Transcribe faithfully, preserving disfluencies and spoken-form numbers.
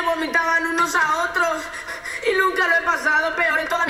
vomitaban unos a otros. Y nunca lo he pasado peor en toda mi